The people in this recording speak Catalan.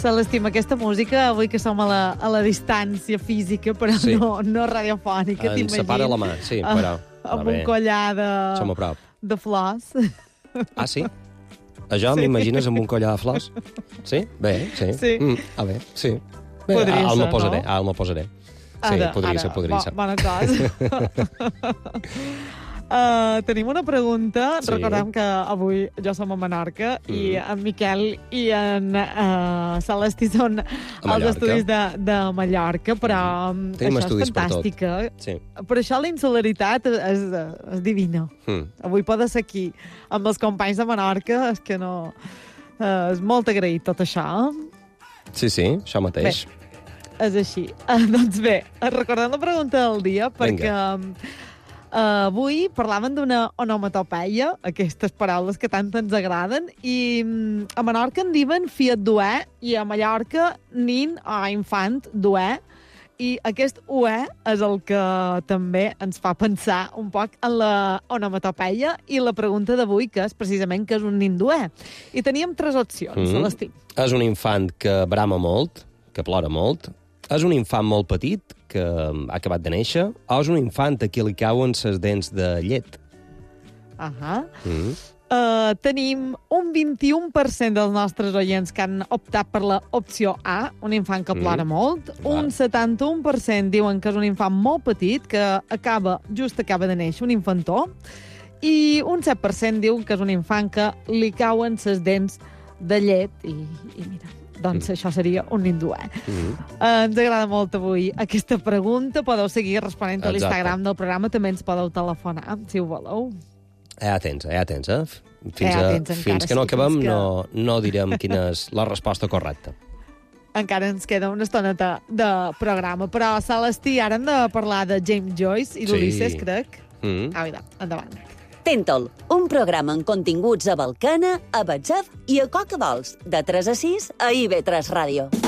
Celestí, amb aquesta música, avui que som a la distància física, però Sí. no radiofònica, Ens separa la mà, sí, però... amb un collar Som a prop. de flors. Ah, sí? Això m'imagines amb un collar de flors? Sí? Bé, sí. Sí. Bé, sí. Bé, Podria el ser, me posaré, no? el me posaré. Sí, podria ser. Bona cosa. Tenim una pregunta. Sí. Recordem que avui jo som a Menorca i en Miquel i en Celestí són als Mallorca. estudis de Mallorca, però Tenim això és estudis per tot. fantàstica. Sí. Per això la insularitat és divina. Avui poder ser aquí amb els companys de Menorca és que no... és molt agraït tot això. Sí, això mateix. Bé, és així. Doncs bé, recordem la pregunta del dia, perquè avui parlaven d'una onomatopeia, aquestes paraules que tant ens agraden, i a Menorca en diuen fiat duer, i a Mallorca nin o infant duer, i aquest uè és el que també ens fa pensar un poc en la onomatopeia i la pregunta d'avui, que és precisament què és un nin duer. I teníem 3 opcions, Celestí. És un infant que brama molt, que plora molt, és un infant molt petit, que ha acabat de néixer, o és un infant a qui li cauen ses dents de llet? Tenim un 21% dels nostres oients que han optat per l'opció A, un infant que plora molt. Un 71% diuen que és un infant molt petit, que acaba de néixer, un infantó. I un 7% diu que és un infant que li cauen ses dents de llet. I mira, doncs això seria un nin duer. Ens agrada molt avui aquesta pregunta. Podeu seguir responent a l'Instagram del programa. També ens podeu telefonar, si ho voleu. Ja tens, Fins que no acabem no direm quina és la resposta correcta. Encara ens queda una estoneta de programa. Però, Celestí, ara hem de parlar de James Joyce i d'Ulisses, crec. Endavant. Tentol, un programa amb continguts a Balcana, a WhatsApp i a Coca Dols, de 3 a 6 a IB3 Ràdio.